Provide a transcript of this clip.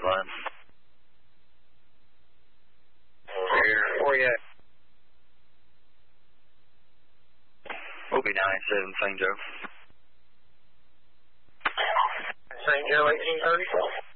line. Where you at? OB 97 St. Joe. St. Joe 1830?